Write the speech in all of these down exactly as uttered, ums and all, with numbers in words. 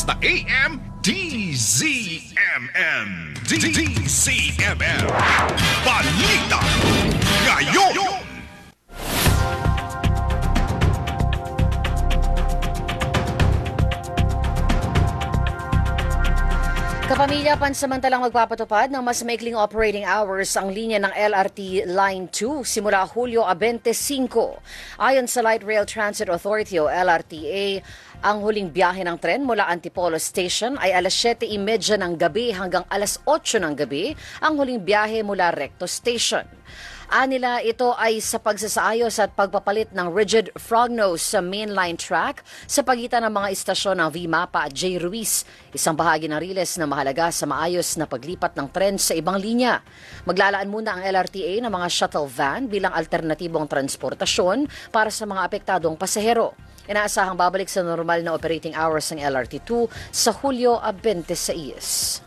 Basta A M, D Z M M. D Z M M. Balita ngayon. Kapamilya, pansamantalang magpapatupad ng mas maikling operating hours ang linya ng L R T Line two simula Hulyo twenty-five. Ayon sa Light Rail Transit Authority o L R T A, ang huling biyahe ng tren mula Antipolo Station ay alas siyete trenta ng gabi hanggang alas otso ng gabi ang huling biyahe mula Recto Station. Anila, ito ay sa pagsasaayos at pagpapalit ng rigid frog nose sa mainline track sa pagitan ng mga istasyon ng V MAPA at J. Ruiz, isang bahagi ng riles na mahalaga sa maayos na paglipat ng tren sa ibang linya. Maglalaan muna ang L R T A ng mga shuttle van bilang alternatibong transportasyon para sa mga apektadong pasahero. Inaasahang babalik sa normal na operating hours ng L R T two sa Hulyo twenty-six.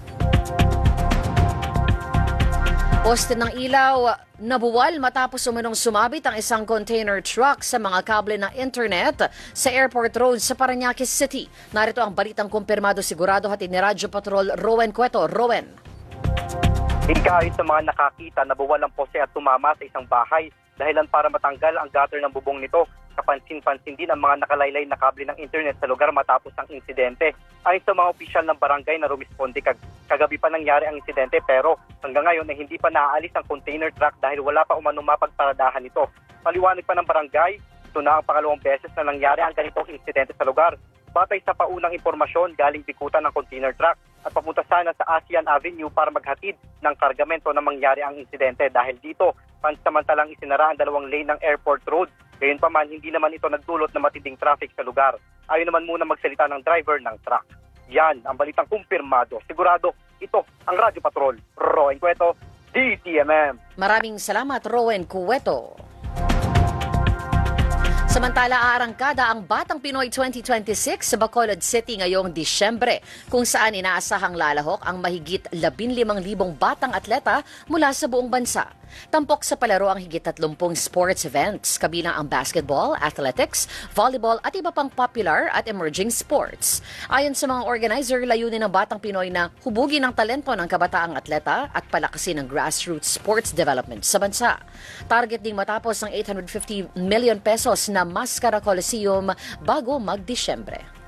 Poste ng ilaw nabuwal matapos umunong sumabit ang isang container truck sa mga kable ng internet sa Airport Road sa Parañaque City. Narito ang balitang kumpirmado sigurado hatid ni Radyo Patrol Rowen Cueto. Rowen. Hikayon sa mga nakakita, nabuwal ang poste at tumama sa isang bahay dahilan para matanggal ang gutter ng bubong nito. Kapansin-pansin din ang mga nakalaylay na kable ng internet sa lugar matapos ang insidente. Ayon sa mga opisyal ng barangay na rumisponde, kag- kagabi pa nangyari ang insidente pero hanggang ngayon ay hindi pa naaalis ang container truck dahil wala pa umanong mapagparadahan ito. Paliwanag pa ng barangay, ito na ang pangalawang beses na nangyari ang ganitong insidente sa lugar. Batay sa paunang impormasyon, galing bikutan ng container truck at papunta sana sa ASEAN Avenue para maghatid ng kargamento na mangyari ang insidente. Dahil dito, pansamantalang isinara ang dalawang lane ng Airport Road. Gayunpaman, hindi naman ito nagdulot na matinding traffic sa lugar. Ayaw naman muna magsalita ng driver ng truck. Yan ang balitang kumpirmado. Sigurado, ito ang Radyo Patrol. Rowen Cueto, D T M M. Maraming salamat, Rowen Cueto. Samantala, aarangkada ang Batang Pinoy twenty twenty-six sa Bacolod City ngayong Disyembre, kung saan inaasahang lalahok ang mahigit labing limang libong batang atleta mula sa buong bansa. Tampok sa palaro ang higit tatlumpung sports events, kabilang ang basketball, athletics, volleyball at iba pang popular at emerging sports. Ayon sa mga organizer, layunin ng Batang Pinoy na hubugin ang talento ng kabataang atleta at palakasin ang grassroots sports development sa bansa. Target ding matapos ang eight hundred fifty million pesos na Mascara Coliseum bago mag-Disyembre.